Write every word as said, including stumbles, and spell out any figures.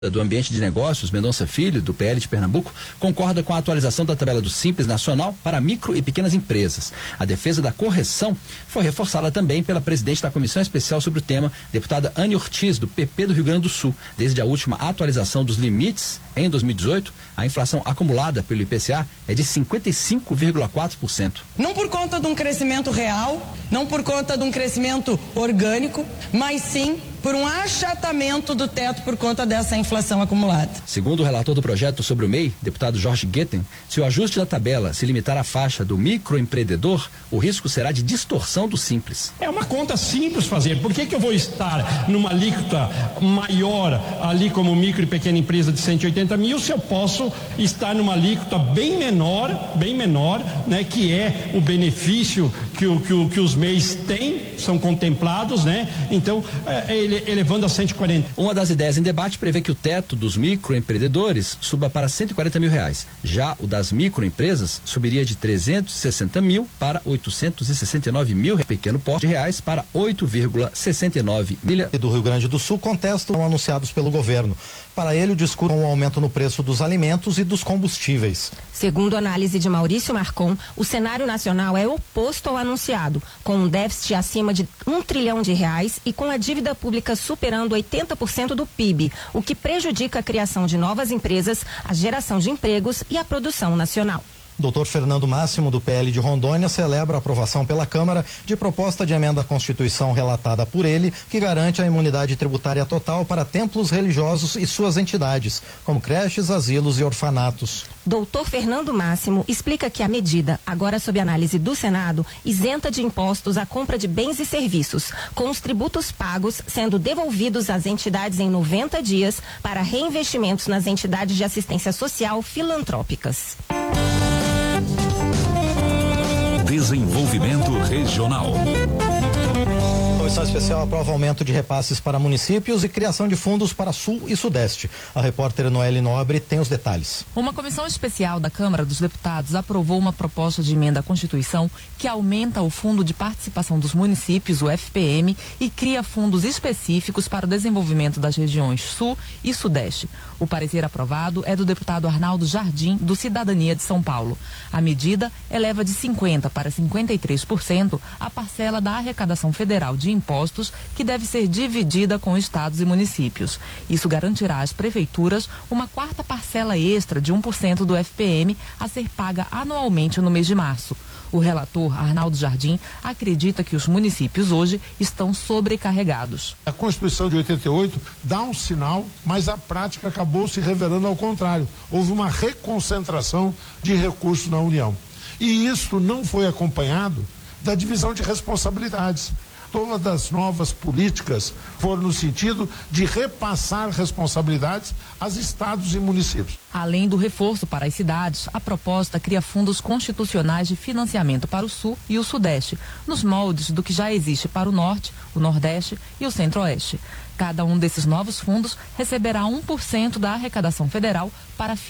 do Ambiente de Negócios, Mendonça Filho, do P L de Pernambuco, concorda com a atualização da tabela do Simples Nacional para micro e pequenas empresas. A defesa da correção foi reforçada também pela presidente da Comissão Especial sobre o tema, deputada Anne Ortiz, do P P do Rio Grande do Sul. Desde a última atualização dos limites, em dois mil e dezoito, a inflação acumulada pelo I P C A é de cinquenta e cinco vírgula quatro por cento. Não por conta de um crescimento real, não por conta de um crescimento orgânico, mas sim por um achatamento do teto por conta dessa inflação acumulada. Segundo o relator do projeto sobre o M E I, deputado Jorge Guetem, se o ajuste da tabela se limitar à faixa do microempreendedor, o risco será de distorção do Simples. É uma conta simples fazer. Por que que eu vou estar numa alíquota maior ali como micro e pequena empresa de cento e oitenta mil se eu posso estar numa alíquota bem menor, bem menor, né, que é o benefício que, o, que, o, que os M E Is têm, são contemplados, né? Então, é, ele elevando a cento e quarenta. Uma das ideias em debate prevê que o teto dos microempreendedores suba para cento e quarenta mil reais. Já o das microempresas subiria de trezentos e sessenta mil para oitocentos e sessenta e nove mil, pequeno porte de reais para oito vírgula sessenta e nove milhões. E do Rio Grande do Sul contestam anunciados pelo governo. Para ele, o discurso é um aumento no preço dos alimentos e dos combustíveis. Segundo a análise de Maurício Marcon, o cenário nacional é oposto ao anunciado, com um déficit acima de um trilhão de reais e com a dívida pública superando oitenta por cento do P I B, o que prejudica a criação de novas empresas, a geração de empregos e a produção nacional. Doutor Fernando Máximo, do P L de Rondônia, celebra a aprovação pela Câmara de proposta de emenda à Constituição relatada por ele, que garante a imunidade tributária total para templos religiosos e suas entidades, como creches, asilos e orfanatos. Doutor Fernando Máximo explica que a medida, agora sob análise do Senado, isenta de impostos a compra de bens e serviços, com os tributos pagos sendo devolvidos às entidades em noventa dias para reinvestimentos nas entidades de assistência social filantrópicas. Desenvolvimento Regional. A Comissão Especial aprova aumento de repasses para municípios e criação de fundos para Sul e Sudeste. A repórter Noelle Nobre tem os detalhes. Uma comissão especial da Câmara dos Deputados aprovou uma proposta de emenda à Constituição que aumenta o Fundo de Participação dos Municípios, o F P M, e cria fundos específicos para o desenvolvimento das regiões Sul e Sudeste. O parecer aprovado é do deputado Arnaldo Jardim, do Cidadania de São Paulo. A medida eleva de cinquenta por cento para cinquenta e três por cento a parcela da arrecadação federal de impostos, que deve ser dividida com estados e municípios. Isso garantirá às prefeituras uma quarta parcela extra de um por cento do F P M a ser paga anualmente no mês de março. O relator, Arnaldo Jardim, acredita que os municípios hoje estão sobrecarregados. A Constituição de oitenta e oito dá um sinal, mas a prática acabou se revelando ao contrário. Houve uma reconcentração de recursos na União. E isso não foi acompanhado da divisão de responsabilidades. Todas as novas políticas foram no sentido de repassar responsabilidades aos estados e municípios. Além do reforço para as cidades, a proposta cria fundos constitucionais de financiamento para o Sul e o Sudeste, nos moldes do que já existe para o Norte, o Nordeste e o Centro-Oeste. Cada um desses novos fundos receberá um por cento da arrecadação federal para